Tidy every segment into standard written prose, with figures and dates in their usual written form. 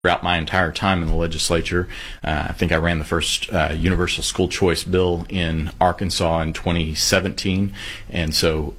throughout my entire time in the legislature. I think I ran the first universal school choice bill in Arkansas in 2017, and so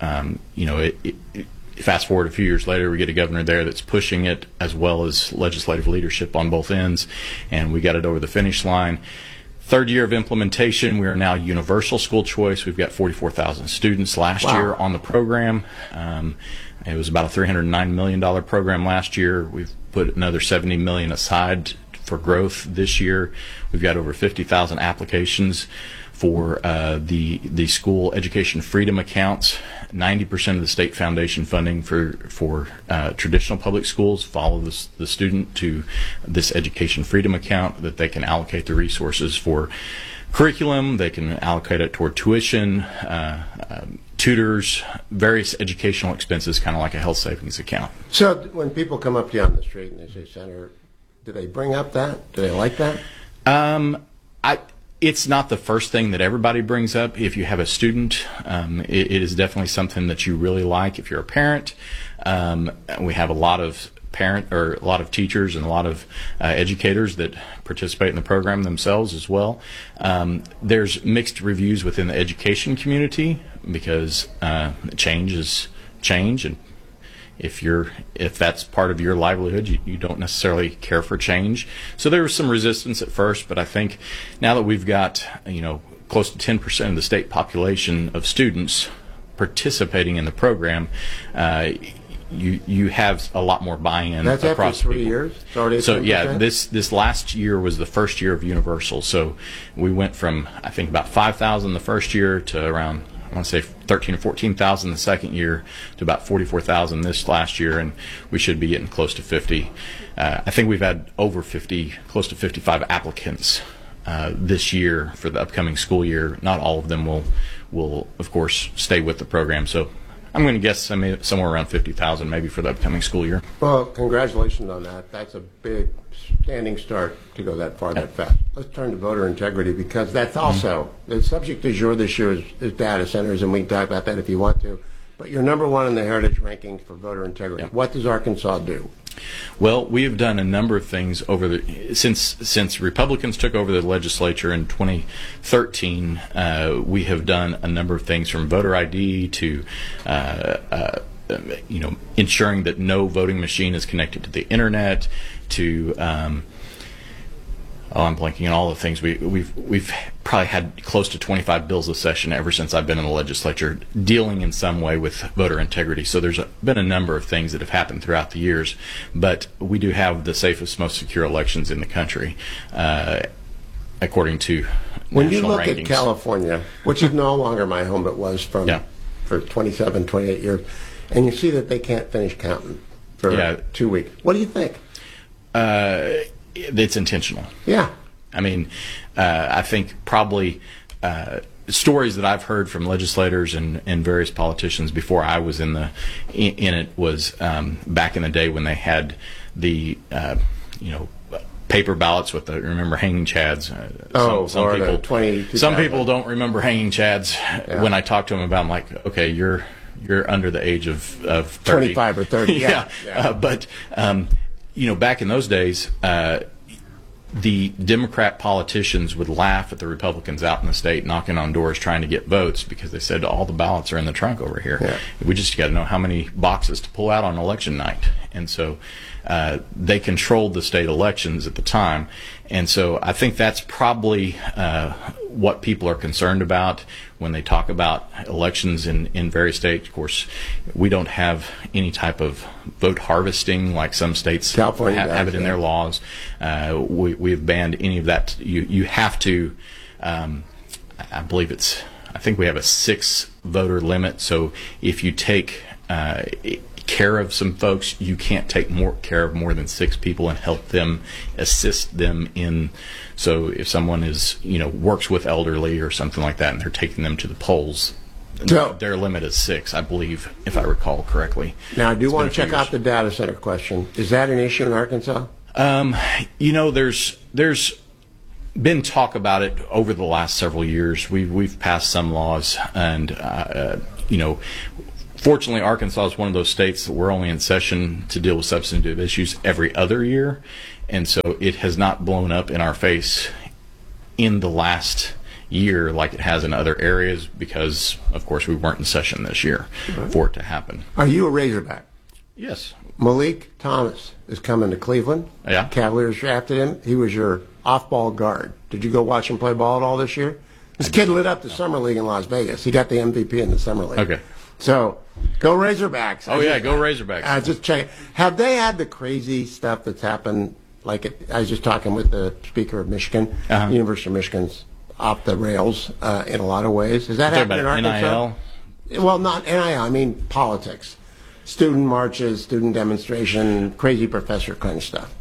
fast forward a few years later, we get a governor there that's pushing it, as well as legislative leadership on both ends, and we got it over the finish line. Third year of implementation, we are now universal school choice. We've got 44,000 students last year on the program. It was about a $309 million program last year. We've put another $70 million aside for growth this year. We've got over 50,000 applications for the school education freedom accounts. 90% of the state foundation funding for traditional public schools follow the student to this education freedom account, that they can allocate the resources for curriculum, they can allocate it toward tuition, tutors, various educational expenses, kind of like a health savings account. So when people come up to you on the street and they say, Senator, do they bring up that? Do they like that? It's not the first thing that everybody brings up. If you have a student, it is definitely something that you really like. If you're a parent, we have a lot of teachers and a lot of educators that participate in the program themselves as well. There's mixed reviews within the education community because change is change, and if that's part of your livelihood, you don't necessarily care for change. So there was some resistance at first, but I think now that we've got close to 10% of the state population of students participating in the program, you have a lot more buy-in. That's across after 3 people. years? So yeah, this last year was the first year of universal. So we went from, I think, about 5,000 the first year to around, I want to say 13 or 14,000 the second year, to about 44,000 this last year, and we should be getting close to 50. I think we've had over 50, close to 55 applicants this year for the upcoming school year. Not all of them will of course stay with the program, so I'm going to guess somewhere around 50,000 maybe for the upcoming school year. Well, congratulations on that. That's a big standing start to go that far that fast. Let's turn to voter integrity, because that's also the subject du jour this year is data centers, and we can talk about that if you want to. But you're number one in the Heritage rankings for voter integrity. What does Arkansas do? Well, we have done a number of things since Republicans took over the legislature in 2013. We have done a number of things, from voter ID to ensuring that no voting machine is connected to the internet, to I'm blanking on all the things. We've probably had close to 25 bills a session ever since I've been in the legislature dealing in some way with voter integrity. So there's been a number of things that have happened throughout the years, but we do have the safest, most secure elections in the country, according to when national you look rankings. At California, which is no longer my home, but was for 27, 28 years, and you see that they can't finish counting for 2 weeks. What do you think? It's intentional. Yeah. I mean, I think probably stories that I've heard from legislators and various politicians before I was in it was back in the day when they had the paper ballots with remember hanging chads. Some people don't remember hanging chads. Yeah. When I talk to them about, I'm like, okay, you're under the age of 30. 25 or 30. Yeah. But back in those days, the Democrat politicians would laugh at the Republicans out in the state knocking on doors trying to get votes, because they said all the ballots are in the trunk over here. Yeah. We just got to know how many boxes to pull out on election night. And so they controlled the state elections at the time. And so I think that's probably what people are concerned about when they talk about elections in various states. Of course, we don't have any type of vote harvesting like some states have it in their laws. We've banned any of that. You have to, I think we have a 6 voter limit. So if you take care of some folks, you can't take care of more than 6 people and help them, assist them in. So if someone is works with elderly or something like that, and they're taking them to the polls, their limit is 6, I believe, if I recall correctly. Now, I do want to check out the data center question. Is that an issue in Arkansas? There's been talk about it over the last several years. We've passed some laws, and fortunately, Arkansas is one of those states that we're only in session to deal with substantive issues every other year, And so it has not blown up in our face in the last year like it has in other areas because, of course, we weren't in session this year for it to happen. Are you a Razorback? Yes. Malik Thomas is coming to Cleveland. Yeah. Cavaliers drafted him. He was your off-ball guard. Did you go watch him play ball at all this year? This kid lit up the Summer League in Las Vegas. He got the MVP in the Summer League. Okay. So, go Razorbacks. Oh, yeah, go Razorbacks. Just check it. Have they had the crazy stuff that's happened? I was just talking with the speaker of Michigan, University of Michigan's off the rails in a lot of ways. Has that happened in Arkansas? NIL? Well, not NIL. I mean politics. Student marches, student demonstration, crazy professor kind of stuff.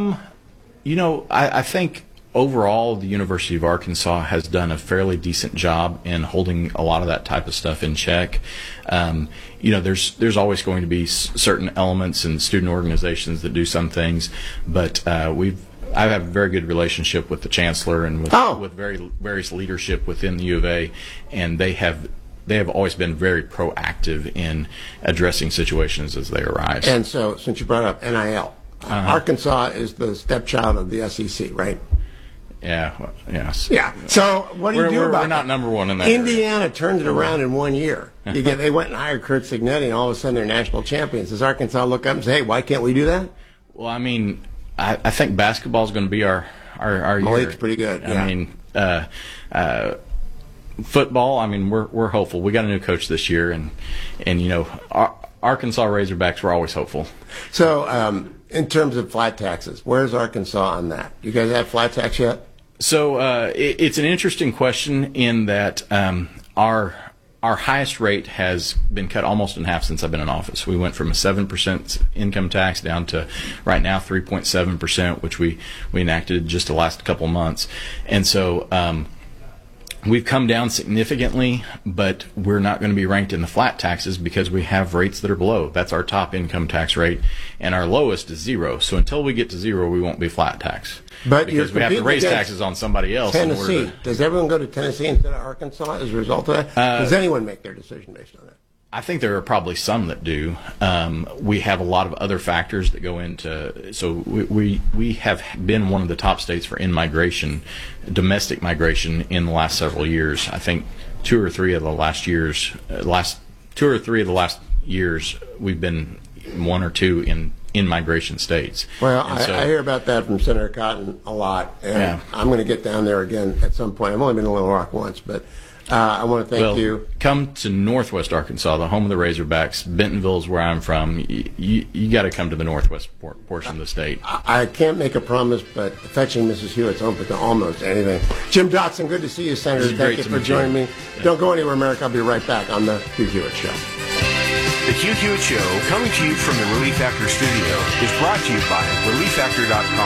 I think overall the University of Arkansas has done a fairly decent job in holding a lot of that type of stuff in check. There's always going to be certain elements and student organizations that do some things, but I have a very good relationship with the chancellor and with various leadership within the U of A, and they have always been very proactive in addressing situations as they arise. And so, since you brought up NIL, Arkansas is the stepchild of the SEC, right? Yeah. Yes. Yeah. So what do you do about We're not number one in that. Indiana turned it around in 1 year. They went and hired Kurt Signetti, and all of a sudden they're national champions. Does Arkansas look up and say, "Hey, why can't we do that?" Well, I mean, I think basketball is going to be our Malik's year. pretty good. I mean, football. I mean, we're hopeful. We got a new coach this year, and Arkansas Razorbacks. We're always hopeful. So, in terms of flat taxes, where's Arkansas on that? You guys have flat tax yet? So it's an interesting question in that our highest rate has been cut almost in half since I've been in office. We went from a 7% income tax down to right now 3.7%, which we enacted just the last couple months, and so. We've come down significantly, but we're not going to be ranked in the flat taxes because we have rates that are below. That's our top income tax rate, and our lowest is 0. So until we get to 0, we won't be flat tax. But because we have to raise taxes on somebody else. Tennessee. Does everyone go to Tennessee instead of Arkansas as a result of that? Does anyone make their decision based on that? I think there are probably some that do. We have a lot of other factors that go into. So we have been one of the top states for in-migration, domestic migration in the last several years. I think 2 or 3 of the last years, we've been 1 or 2 in migration states. Well, I hear about that from Senator Cotton a lot, and I'm going to get down there again at some point. I've only been to Little Rock once, but I want to thank you. Come to Northwest Arkansas, the home of the Razorbacks. Bentonville is where I'm from. You got to come to the northwest portion of the state. I can't make a promise, but fetching Mrs. Hewitt's open to almost anything. Jim Dotson, good to see you, Senator. Thank you for joining me. Don't go anywhere, America. I'll be right back on the Hugh Hewitt Show. The Hugh Hewitt Show, coming to you from the Relief Factor studio, is brought to you by ReliefFactor.com.